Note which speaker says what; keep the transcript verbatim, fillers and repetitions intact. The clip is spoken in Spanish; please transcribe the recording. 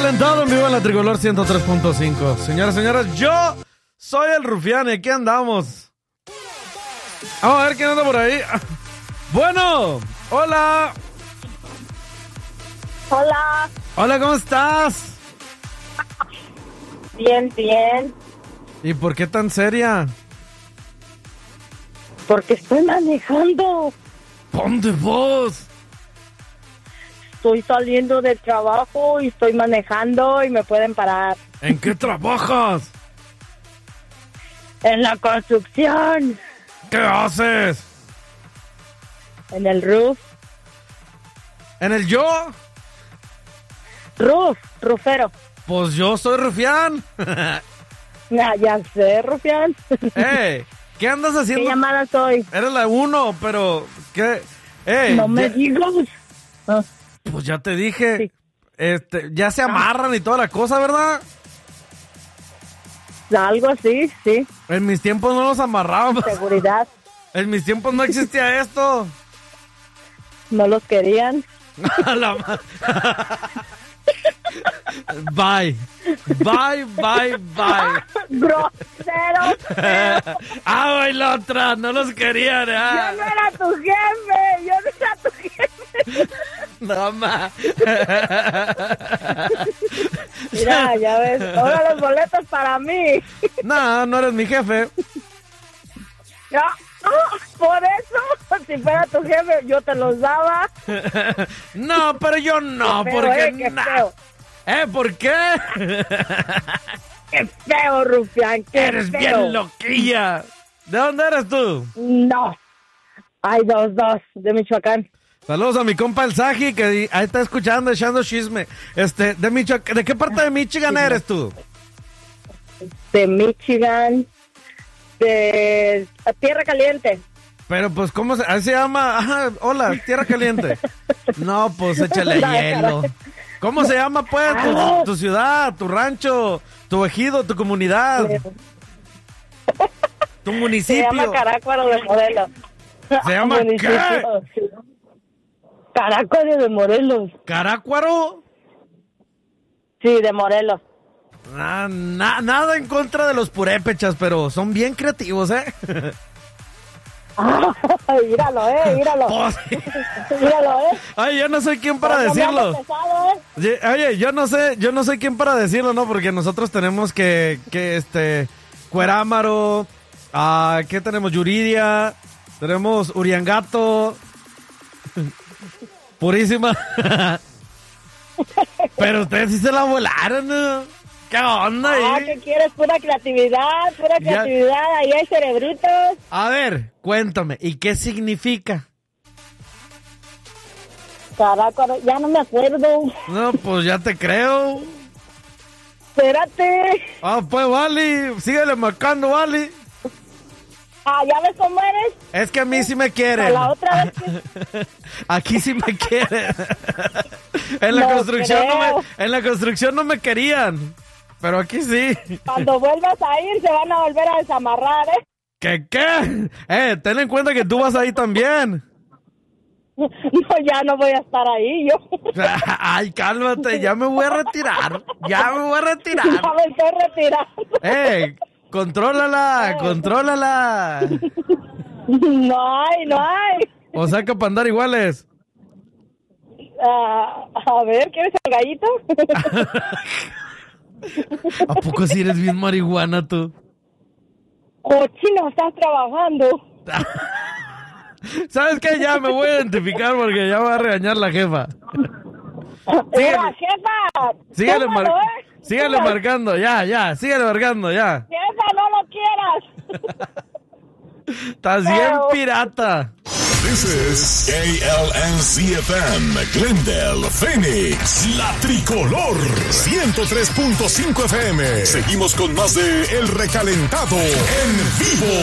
Speaker 1: Recalentado en vivo en la Tricolor ciento tres punto cinco. Señoras y señores, yo soy el Rufián y aquí andamos. Vamos a ver quién anda por ahí. Bueno, hola.
Speaker 2: Hola.
Speaker 1: Hola, ¿cómo estás?
Speaker 2: Bien, bien.
Speaker 1: ¿Y por qué tan seria?
Speaker 2: Porque estoy manejando.
Speaker 1: ¡Ponte voz!
Speaker 2: Estoy saliendo del trabajo y estoy manejando y me pueden parar.
Speaker 1: ¿En qué trabajas?
Speaker 2: En la construcción.
Speaker 1: ¿Qué haces?
Speaker 2: En el roof.
Speaker 1: ¿En el yo?
Speaker 2: Roof, rufero.
Speaker 1: Pues yo soy Rufián.
Speaker 2: Ya, ya sé, Rufián.
Speaker 1: Hey, ¿qué andas haciendo?
Speaker 2: ¿Qué llamada soy?
Speaker 1: Eres la uno, pero ¿qué? Hey,
Speaker 2: no me
Speaker 1: ya,
Speaker 2: digas. Ah.
Speaker 1: Pues ya te dije,
Speaker 2: Sí.
Speaker 1: este, ya se amarran y toda la cosa, ¿verdad?
Speaker 2: Algo así, sí.
Speaker 1: En mis tiempos no los amarrábamos.
Speaker 2: Seguridad.
Speaker 1: En mis tiempos no existía esto.
Speaker 2: No los querían.
Speaker 1: La ma- Bye. Bye, bye, bye.
Speaker 2: Grosero.
Speaker 1: Ah, güey, la otra, no los querían,
Speaker 2: Yo
Speaker 1: ¿eh?
Speaker 2: no era tu jefe. Yo no era tu jefe.
Speaker 1: No, ma.
Speaker 2: Mira, ya ves. Ahora los boletos para mí.
Speaker 1: No, no eres mi jefe.
Speaker 2: Ya. Ah, por eso, si fuera tu jefe, yo te los daba.
Speaker 1: No, pero yo no,
Speaker 2: Qué feo,
Speaker 1: porque
Speaker 2: eh, qué
Speaker 1: no.
Speaker 2: feo.
Speaker 1: ¿Eh? ¿Por qué?
Speaker 2: Qué feo, Rufián, qué
Speaker 1: Eres
Speaker 2: feo.
Speaker 1: bien loquilla. ¿De dónde eres tú?
Speaker 2: No. Hay dos, dos, de Michoacán.
Speaker 1: Saludos a mi compa el Saji, que ahí está escuchando, echando chisme. Este, de Michoacán, ¿de qué parte de Michigan eres tú?
Speaker 2: De Michigan, de Tierra Caliente.
Speaker 1: Pero pues, ¿cómo se, ahí se llama? Ajá, hola, Tierra Caliente. No, pues échale
Speaker 2: No,
Speaker 1: hielo.
Speaker 2: caray.
Speaker 1: ¿Cómo se llama, pues, tu, tu ciudad, tu rancho, tu ejido, tu comunidad, tu
Speaker 2: Se
Speaker 1: municipio?
Speaker 2: llama Carácuaro de Morelos.
Speaker 1: ¿Se llama
Speaker 2: Municipio,
Speaker 1: qué?
Speaker 2: sí. Carácuaro de Morelos.
Speaker 1: ¿Carácuaro?
Speaker 2: Sí, de Morelos.
Speaker 1: Na- na- nada en contra de los purépechas, pero son bien creativos, ¿eh?
Speaker 2: Míralo, eh, míralo.
Speaker 1: Oh, sí.
Speaker 2: Míralo, eh.
Speaker 1: Ay, yo no soy quién para
Speaker 2: Pero cambiando
Speaker 1: decirlo.
Speaker 2: pesado, eh.
Speaker 1: Ye- Oye, yo no sé, yo no soy quién para decirlo, ¿no? Porque nosotros tenemos que, que este, Cuerámaro, ah, ¿qué tenemos? Yuridia, tenemos Uriangato, Purísima. Pero ustedes sí se la volaron, ¿no? ¿Qué onda
Speaker 2: Ah,
Speaker 1: ahí?
Speaker 2: ¿qué quieres? Pura creatividad, pura
Speaker 1: Ya-
Speaker 2: creatividad. Ahí hay cerebritos.
Speaker 1: A ver, cuéntame, ¿y qué significa?
Speaker 2: Carácuaro, ya no me acuerdo.
Speaker 1: No, pues ya te creo.
Speaker 2: Espérate.
Speaker 1: Ah, pues, Vali, síguele marcando, Vali.
Speaker 2: Ah, ¿ya ves cómo eres?
Speaker 1: Es que a mí sí me
Speaker 2: A
Speaker 1: quieren.
Speaker 2: la otra vez que...
Speaker 1: Aquí sí me quieren. En la
Speaker 2: No
Speaker 1: construcción no
Speaker 2: creo.
Speaker 1: me, en la construcción no me querían. Pero aquí sí.
Speaker 2: Cuando vuelvas a ir, se van a volver a desamarrar, ¿eh?
Speaker 1: ¿Qué qué? Eh, ten en cuenta que tú vas ahí también.
Speaker 2: No, ya no voy a estar ahí, yo.
Speaker 1: Ay, cálmate, ya me voy a retirar. Ya me voy a retirar.
Speaker 2: Ya me estoy retirando.
Speaker 1: Eh, contrólala, contrólala.
Speaker 2: No hay, no hay.
Speaker 1: O sea que para andar iguales.
Speaker 2: Ah, a ver, ¿quieres el gallito?
Speaker 1: ¿A poco si eres bien marihuana tú?
Speaker 2: Cochino, estás trabajando.
Speaker 1: ¿Sabes qué? Ya me voy a identificar porque ya me va a regañar la jefa.
Speaker 2: Mira, jefa.
Speaker 1: Síguele,
Speaker 2: tómalo,
Speaker 1: mar-
Speaker 2: ¿eh?
Speaker 1: síguele
Speaker 2: Tómalo.
Speaker 1: marcando, ya, ya, síguele marcando, ya.
Speaker 2: Jefa, no lo quieras.
Speaker 1: Estás bien
Speaker 2: Pero-
Speaker 1: pirata.
Speaker 3: This is K L N Z F M, Glendale, Phoenix, La Tricolor, ciento tres punto cinco F M. Seguimos con más de El Recalentado en vivo.